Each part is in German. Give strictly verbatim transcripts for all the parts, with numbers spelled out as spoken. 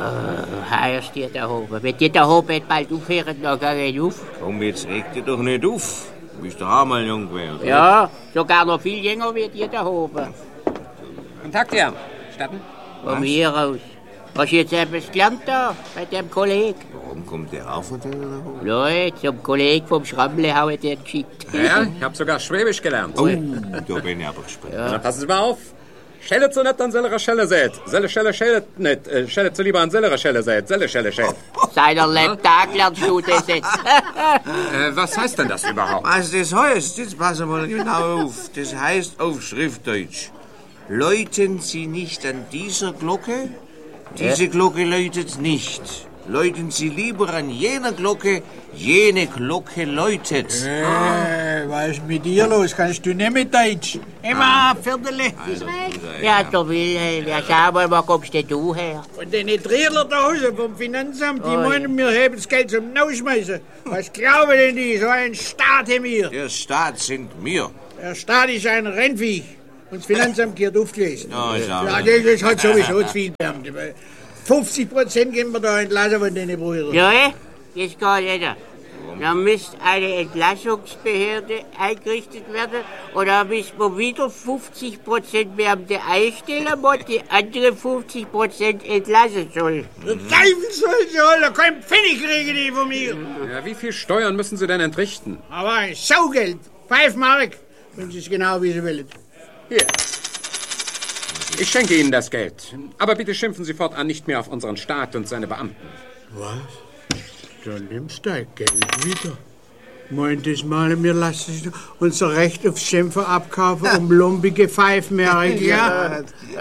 Heier steht da oben. Wenn die da oben bald aufhören, dann gehe ich auf. Komm, jetzt reg dich doch nicht auf. Du bist doch auch mal jung gewesen. Ja, sogar noch viel jünger wie die da oben. Guten Tag, dir. Statten? Von mir aus. Hast du jetzt etwas gelernt da, bei dem Kollegen? Warum kommt der auch von denen da oben? Ja, zum Kollegen vom Schrammle habe ich den geschickt. Ja, ich habe sogar Schwäbisch gelernt. Oh, da bin ich aber gespannt. Ja. Na, passen Sie mal auf. Schellet so nicht an sellerer Schelle seht. Selle Schelle schellet nicht. Äh, schellet so lieber an sellerer Schelle seht. Selle Schelle schellet. Seiner Tag lernst du das jetzt. äh, was heißt denn das überhaupt? Was das heißt? Jetzt passen wir genau auf. Das heißt auf Schriftdeutsch. Läuten Sie nicht an dieser Glocke? Diese Glocke läutet nicht. Läuten Sie lieber an jener Glocke, jene Glocke läutet. Äh, was ist mit dir los? Kannst du nicht mit Deutsch? Immer ein Viertel. Ja, der Wilhelm. Ja, schau mal, wo kommst denn du her? Und den Trierler da Hause vom Finanzamt, die Oh, meinen, wir haben das Geld zum Rausschmeißen. Was glauben denn die? So ein Staat haben wir. Der Staat sind wir. Der Staat ist ein Rennvieh. Und das Finanzamt gehört aufgelesen. Ja, ist aber- Ja, das ist halt sowieso zu viel Beamte. fünfzig Prozent gehen wir da entlassen von den Brüdern. Ja, eh? Das geht nicht. Da müsste eine Entlassungsbehörde eingerichtet werden und da müssen wir wieder fünfzig Prozent Beamte einstellen, was die anderen fünfzig Prozent entlassen sollen. Der Teufel soll sie holen, kein Pfennig kriegen die von mir. Ja, wie viel Steuern müssen Sie denn entrichten? Aber ein Saugeld, fünf Mark, wenn Sie es genau wie Sie wollen. Hier. Ich schenke Ihnen das Geld. Aber bitte schimpfen Sie fortan nicht mehr auf unseren Staat und seine Beamten. Was? Dann nimmst du dein Geld wieder. Meint es mal, wir lassen unser Recht auf Schimpfen abkaufen um lumpige Pfeifmerk, ja?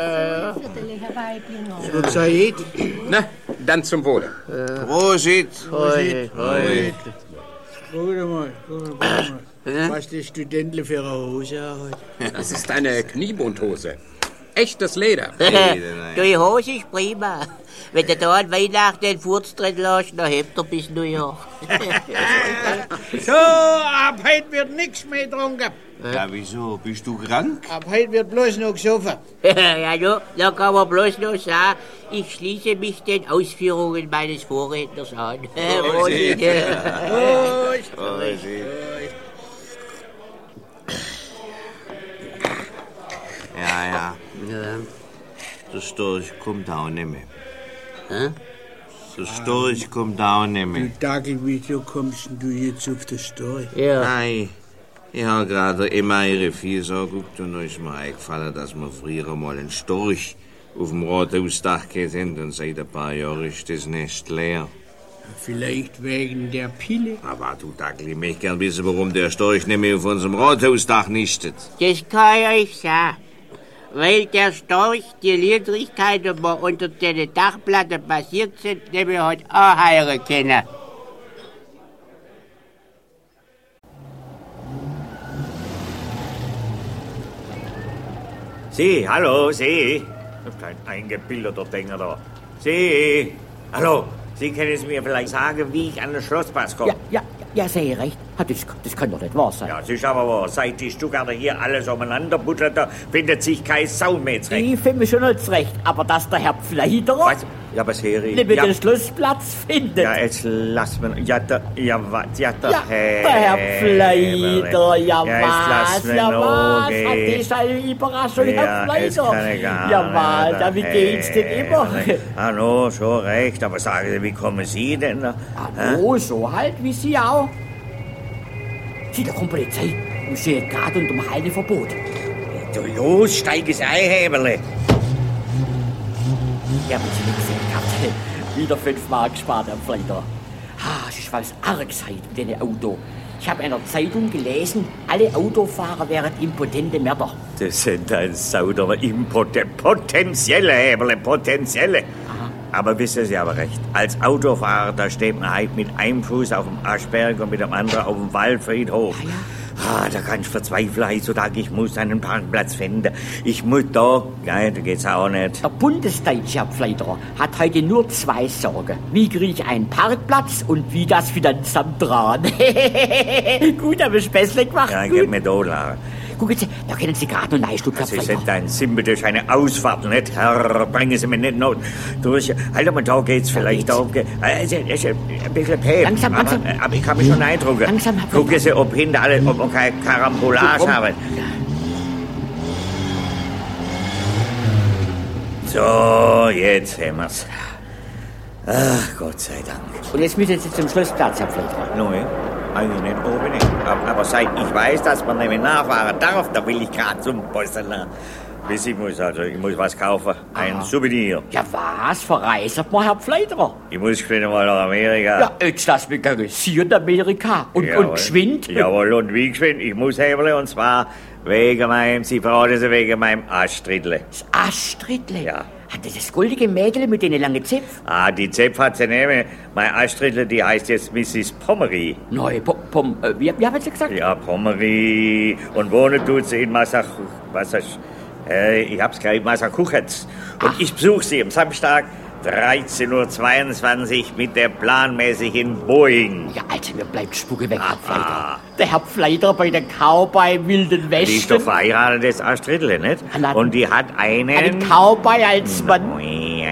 So Said. Na, dann zum Wohle. Prosit. Prosit. Guck mal, guck mal. Was die Studentle für eine Hose hat. Das ist eine Kniebundhose. Echtes Leder. Die Hose ist prima. Wenn du da an Weihnachten den Furz drin lässt, dann hebt er bis New York. So, ab heute wird nichts mehr getrunken. Ja, wieso? Bist du krank? Ab heute wird bloß noch gesoffen. Ja, du, da kann man bloß noch sagen, ich schließe mich den Ausführungen meines Vorredners an. Prosit. Prost. Prosit. Ja, ja. Der Storch kommt auch nicht mehr. Hä? Der Storch kommt auch nicht mehr. Du Dackel, wieso kommst du jetzt auf den Storch? Ja. Nein, ich habe gerade immer ihre Viehs angeguckt und da ist mir eingefallen, dass wir früher mal einen Storch auf dem Rathausdach gesehen und seit ein paar Jahren ist das Nest leer. Vielleicht wegen der Pille? Aber du Dackel, ich möchte gern wissen, warum der Storch nicht mehr auf unserem Rathausdach nistet. Das kann ich euch sagen. Weil der Storch die Niedrigkeiten, die unter den Dachplatten passiert sind, nämlich halt auch heilen können. Sie, hallo, Sie. Kein eingebildeter Dinger da. Sie, hallo. Sie können es mir vielleicht sagen, wie ich an den Schlossplatz komme? Ja, ja, ja, sehr recht. Das, das kann doch nicht wahr sein. Ja, es ist aber wahr. Seit die Stuttgarter hier alles umeinander buttern, da findet sich kein Sau mehr zurecht. Ich finde mich schon nicht zurecht, aber dass der Herr Pfleiderer Was? Ja, was Herr? nicht mit Ja, den Schlussplatz findet. ja, jetzt lass mir... Ja, der... Ja, was? Ja, der Ja, Herr... der Herr Pfleider, ja, Ja, jetzt lass was, mir ja, noch was, gehen. hat das eine Überraschung, Ja, Herr jetzt kann Pfleider? ich gar Ja, nicht, was, der ja, wie geht's denn Herr. immer? Ah, no, schon recht, aber sagen Sie, wie kommen Sie denn da? Ah, oh, so halt, wie Sie auch. Sieh, da kommt Polizei und steht gerade unter dem Halteverbot. Du, los, steig es ein, Häberle. Ja, wenn Sie nicht gesehen habt, wieder fünf Mark gespart, Herr Pfleider. Ah, es ist was arg seid mit dem Auto. Ich habe in der Zeitung gelesen, alle Autofahrer wären impotente Mörder. Das sind ein Sauder, impotent, potenzielle Häberle, potenzielle. Aha. Aber wissen Sie aber recht, als Autofahrer, da steht man halt mit einem Fuß auf dem Aschberg und mit dem anderen auf dem Waldfriedhof. Ja, ja. Ah, da kann ich verzweifeln heutzutage, ich muss einen Parkplatz finden. Ich muss da, nein, da geht's auch nicht. Der Bundesdeutsche Herr Pfleiderer hat heute nur zwei Sorgen. Wie kriege ich einen Parkplatz und wie das Finanzamt dran? Gut, habe ich besser gemacht. Ja, Gut. gib mir Dollar. gucken Sie, da können Sie gerade noch rein, Stuttgart. Sie sind ein Simbel durch eine Ausfahrt, nicht? Herr, bringen Sie mich nicht noch durch. Halt mal, da geht's vielleicht. Da geht, also, ist ein bisschen päp. Langsam, langsam. Aber, aber ich kann mich schon eindrucken. Langsam, Herr Gucken Sie, ob hinter alle, ob wir keine Karambolage haben. So, jetzt haben wir's. Ach, Gott sei Dank. Und jetzt müssen Sie zum Schlossplatz, Herr Pfleger. Nein, eigentlich nicht oben nicht. Aber, aber seit ich weiß, dass man nämlich nachfahren darf, da will ich gerade zum Bosseler. Bis ich muss, also ich muss was kaufen. Ein Souvenir. Ja, was? Verreisen wir, Herr Pfleger? Ich muss schnell mal nach Amerika. Ja, jetzt lass mich gehen. Sie in Amerika. Und, Jawohl. und geschwind. Jawohl, und wie geschwind? Ich muss hebeln, und zwar wegen meinem, Sie verraten Sie, wegen meinem Astridle. Das Astridle? Ja. Hat das das goldige Mädel mit den langen Zäpfen? Ah, die Zepf hat sie nehmen. Meine Astridle, die heißt jetzt Missis Pommery. Nein, Pom, Pom, äh, wie, wie haben Sie gesagt? Ja, Pommery. Und wohnen tut sie in Massach... Was ist... Äh, ich hab's gerade in Massachusetts. Und Ach. ich besuche sie am Samstag dreizehn Uhr zweiundzwanzig mit der planmäßigen Boeing. Ja, also mir bleibt Spucke weg, Herr Ah. Pfleger. Der Herr Pfleger bei der Cowboy Wilden Westen. Die ist doch verheiratet, das Astridle, nicht? Na, Und die hat einen... Einen Cowboy als Mann. Nein.